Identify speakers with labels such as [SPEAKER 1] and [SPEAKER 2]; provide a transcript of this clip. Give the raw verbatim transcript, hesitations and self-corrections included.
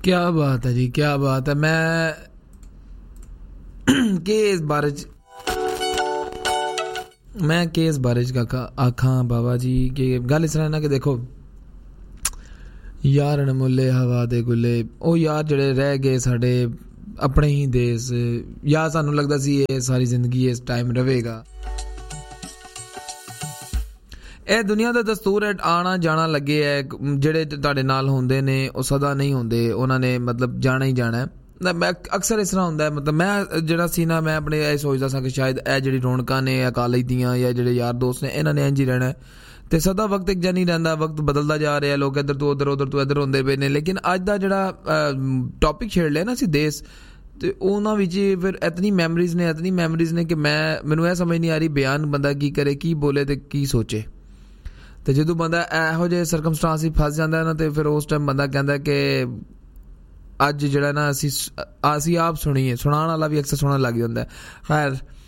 [SPEAKER 1] क्या बात है जी, क्या बात है। मैं के इस बारे च मैं के इस बारे च आखां बाबा जी कि गल इस तरह ना कि देखो यार अनमुल्ले हवा दे गुल्ले ओ यार जेड़े रह गए साडे अपने ही देश, या सानू लगदा सी ये सारी जिंदगी इस टाइम रहेगा। ਇਹ ਦੁਨੀਆ ਦਾ ਦਸਤੂਰ ਹੈ, ਆਣਾ ਜਾਣਾ ਲੱਗੇ ਹੈ। ਜਿਹੜੇ ਤੁਹਾਡੇ ਨਾਲ ਹੁੰਦੇ ਨੇ ਉਹ ਸਦਾ ਨਹੀਂ ਹੁੰਦੇ, ਉਹਨਾਂ ਨੇ ਮਤਲਬ ਜਾਣਾ ਹੀ ਜਾਣਾ। ਮੈਂ ਅਕਸਰ ਇਸ ਤਰ੍ਹਾਂ ਹੁੰਦਾ, ਮਤਲਬ ਮੈਂ ਜਿਹੜਾ ਸੀ ਨਾ, ਮੈਂ ਆਪਣੇ ਇਹ ਸੋਚਦਾ ਸਾਂ ਕਿ ਸ਼ਾਇਦ ਇਹ ਜਿਹੜੀ ਰੌਣਕਾਂ ਨੇ ਇਹ ਕਾਲਜ ਦੀਆਂ ਜਾਂ ਜਿਹੜੇ ਯਾਰ ਦੋਸਤ ਨੇ ਇਹਨਾਂ ਨੇ ਇੰਝ ਹੀ ਰਹਿਣਾ ਤੇ ਸਦਾ ਵਕਤ ਇੱਕ ਜਿਹਾ ਨਹੀਂ ਰਹਿੰਦਾ, ਵਕਤ ਬਦਲਦਾ ਜਾ ਰਿਹਾ, ਲੋਕ ਇੱਧਰ ਤੋਂ ਉੱਧਰ ਉੱਧਰ ਤੋਂ ਇੱਧਰ ਹੁੰਦੇ ਪਏ ਨੇ। ਲੇਕਿਨ ਅੱਜ ਦਾ ਜਿਹੜਾ ਟੌਪਿਕ ਛੇੜ ਲਿਆ ਨਾ ਅਸੀਂ ਦੇਸ਼, ਤੇ ਉਹਨਾਂ ਵਿੱਚ ਫਿਰ ਇਤਨੀ ਮੈਮਰੀਜ਼ ਨੇ ਇਤਨੀ ਮੈਮਰੀਜ਼ ਨੇ ਕਿ ਮੈਂ ਮੈਨੂੰ ਇਹ ਸਮਝ ਨਹੀਂ ਆ ਰਹੀ ਬਿਆਨ ਬੰਦਾ ਕੀ ਕਰੇ, ਕੀ ਬੋਲੇ ਤੇ ਕੀ ਸੋਚੇ। ਤੇ ਜਦੋਂ ਬੰਦਾ ਇਹੋ ਜਿਹੇ ਸਰਕਮਸਟਾਂਸ ਵਿੱਚ ਫਸ ਜਾਂਦਾ ਨਾ, ਤੇ ਫਿਰ ਉਸ ਟਾਈਮ ਬੰਦਾ ਕਹਿੰਦਾ ਕਿ ਅੱਜ ਜਿਹੜਾ ਨਾ ਅਸੀਂ ਅਸੀਂ ਆਪ ਸੁਣੀਏ, ਸੁਣਾਉਣ ਵਾਲਾ ਵੀ ਅਕਸਰ ਸੁਣਨ ਲੱਗ ਜਾਂਦਾ। ਖੈਰ